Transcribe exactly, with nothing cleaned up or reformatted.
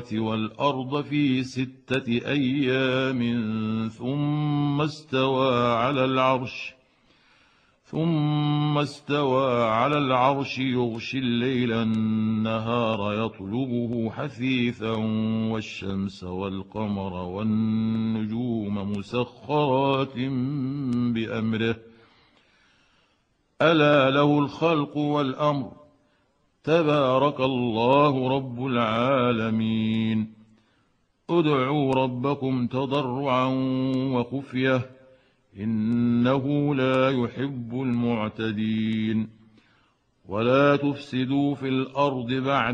والأرض في ستة أيام ثم استوى على العرش ثم استوى على العرش يغشي الليل النهار يطلبه حثيثا والشمس والقمر والنجوم مسخرات بأمره ألا له الخلق والأمر تبارك الله رب العالمين. ادعوا ربكم تضرعا وخفية إنه لا يحب المعتدين. ولا تفسدوا في الأرض بعد